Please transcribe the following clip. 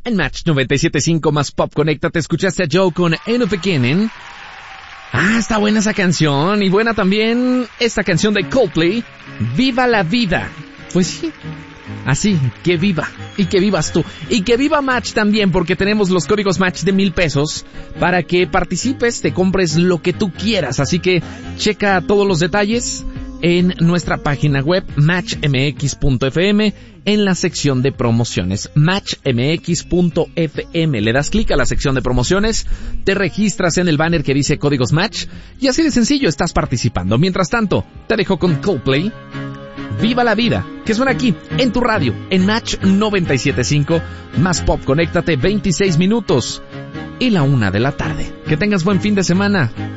En Match 97.5 más Pop, conéctate. Escuchaste a Joe con End of Beginning. Está buena esa canción. Y buena también esta canción de Coldplay, Viva la Vida. Pues sí, así, que viva. Y que vivas tú. Y que viva Match también, porque tenemos los códigos Match de 1,000 pesos para que participes, te compres lo que tú quieras. Así que checa todos los detalles en nuestra página web matchmx.fm en la sección de promociones. matchmx.fm. Le das clic a la sección de promociones, te registras en el banner que dice códigos Match y así de sencillo estás participando. Mientras tanto, te dejo con Coldplay, Viva la Vida, que suena aquí en tu radio, en Match 97.5 más Pop. Conéctate, 26 minutos y la 1 de la tarde. Que tengas buen fin de semana.